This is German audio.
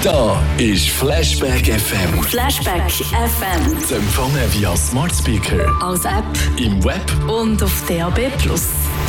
Da ist Flashback FM. Flashback FM. Zu empfangen via Smart Speaker, Als App im Web und auf DAB+.